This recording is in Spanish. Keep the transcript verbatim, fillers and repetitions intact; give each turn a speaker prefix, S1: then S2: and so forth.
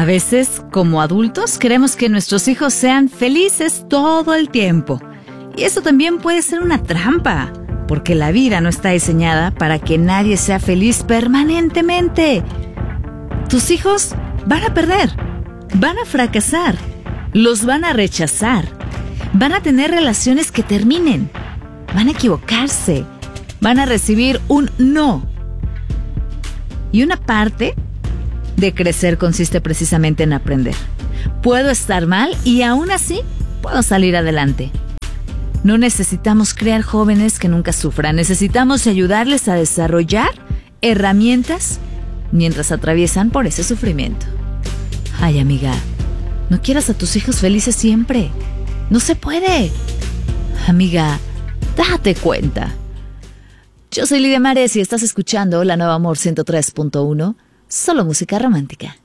S1: A veces, como adultos, queremos que nuestros hijos sean felices todo el tiempo. Y eso también puede ser una trampa, porque la vida no está diseñada para que nadie sea feliz permanentemente. Tus hijos van a perder, van a fracasar, los van a rechazar, van a tener relaciones que terminen, van a equivocarse, van a recibir un no. Y una parte de crecer consiste precisamente en aprender. Puedo estar mal y aún así puedo salir adelante. No necesitamos crear jóvenes que nunca sufran. Necesitamos ayudarles a desarrollar herramientas mientras atraviesan por ese sufrimiento. Ay, amiga, no quieras a tus hijos felices siempre. No se puede. Amiga, date cuenta. Yo soy Lidia Mares y estás escuchando La Nueva Amor ciento tres punto uno, solo música romántica.